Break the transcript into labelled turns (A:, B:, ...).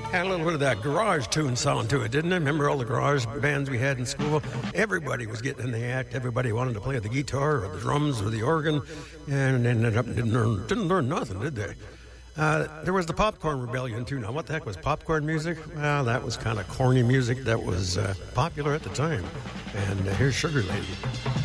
A: Had a little bit of that garage tune sound to it, didn't it? Remember all the garage bands we had in school? Everybody was getting in the act. Everybody wanted to play the guitar or the drums or the organ, and ended up didn't learn nothing, did they? There was the Popcorn Rebellion, too. Now, what the heck was popcorn music? Well, that was kind of corny music that was popular at the time. And here's Sugar Lady.